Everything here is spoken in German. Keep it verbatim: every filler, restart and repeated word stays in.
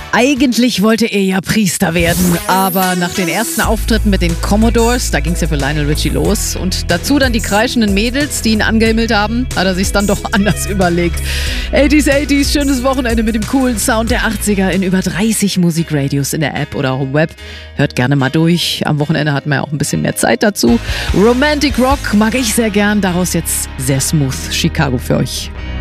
Eigentlich wollte er ja Priester werden, aber nach den ersten Auftritten mit den Commodores, da ging es ja für Lionel Richie los, und dazu dann die kreischenden Mädels, die ihn angehimmelt haben, hat er sich's dann doch anders überlegt. achtziger, achtziger, schönes Wochenende mit dem coolen Sound der achtziger in über dreißig Musikradios in der App oder auch im Web. Hört gerne mal durch. Am Wochenende hat man ja auch ein bisschen mehr Zeit dazu. Romantic Rock mag ich sehr gern, daraus jetzt sehr smooth Chicago für euch.